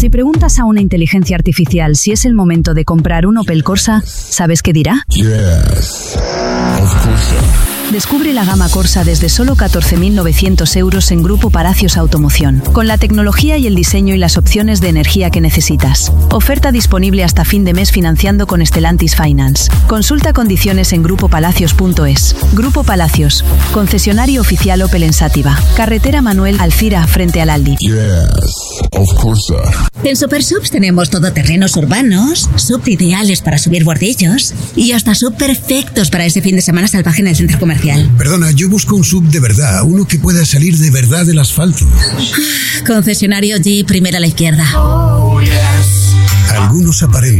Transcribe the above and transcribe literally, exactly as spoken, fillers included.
Si preguntas a una inteligencia artificial si es el momento de comprar un Opel Corsa, ¿sabes qué dirá? Yes, of course. Descubre la gama Corsa desde solo catorce mil novecientos euros en Grupo Palacios Automoción, con la tecnología y el diseño y las opciones de energía que necesitas. Oferta disponible hasta fin de mes financiando con Stellantis Finance. Consulta condiciones en grupo palacios punto es. Grupo Palacios, concesionario oficial Opel en Sátiva. Carretera Manuel Alcira frente al Aldi. Yes, of course. En Super Subs tenemos todoterrenos urbanos, sub ideales para subir bordillos y hasta sub perfectos para ese fin de semana salvaje en el centro comercial. Perdona, yo busco un sub de verdad, uno que pueda salir de verdad del asfalto. Concesionario Jeep, primera a la izquierda. Algunos aparentan